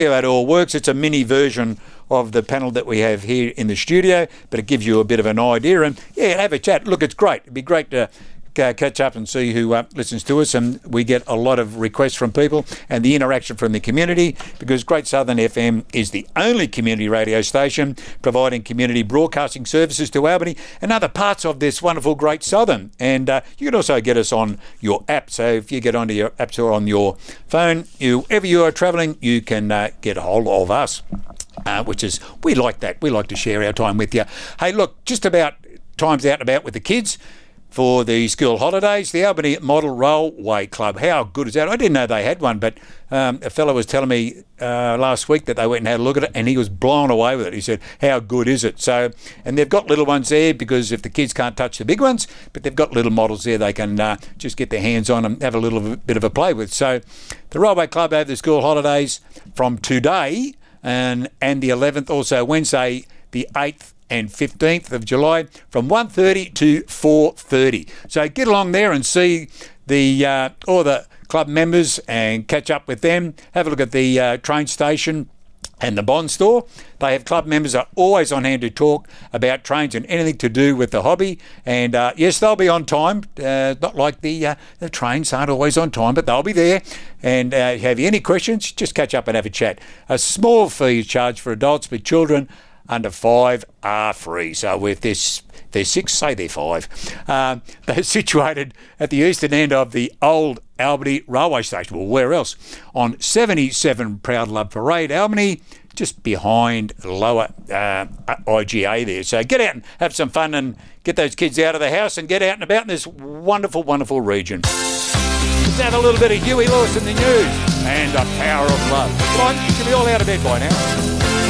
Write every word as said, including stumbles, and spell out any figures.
How it all works. It's a mini version of the panel that we have here in the studio, but it gives you a bit of an idea. And yeah, have a chat. Look, it's great. It'd be great to uh, catch up and see who uh, listens to us. And we get a lot of requests from people and the interaction from the community, because Great Southern F M is the only community radio station providing community broadcasting services to Albany and other parts of this wonderful Great Southern. And uh, you can also get us on your app. So if you get onto your app store on your phone, you, wherever you are travelling, you can uh, get a hold of us. Uh, which is, we like that. We like to share our time with you. Hey, look, just about time's out and about with the kids for the school holidays. The Albany Model Railway Club, how good is that? I didn't know they had one, but um, a fellow was telling me uh, last week that they went and had a look at it, and he was blown away with it. He said, how good is it? So, and they've got little ones there, because if the kids can't touch the big ones, but they've got little models there they can uh, just get their hands on and have a little bit of a play with. So the Railway Club have the school holidays from today and and the eleventh, also Wednesday the eighth and fifteenth of July, from one thirty to four thirty. So get along there and see the uh, all the club members and catch up with them. Have a look at the uh, train station and the Bond store. They have club members are always on hand to talk about trains and anything to do with the hobby. And uh, yes, they'll be on time. Uh, not like the uh, the trains aren't always on time, but they'll be there. And uh, have you any questions, just catch up and have a chat. A small fee is charged for adults, but children under five are free. So if there's they're six, say they're five. Um, they're situated at the eastern end of the old Albany railway station. Well, where else? On seventy-seven Proud Love Parade, Albany, just behind Lower uh, I G A there. So get out and have some fun and get those kids out of the house and get out and about in this wonderful, wonderful region. Let's have a little bit of Huey Lewis in the news and the power of love. Come on, you should be all out of bed by now.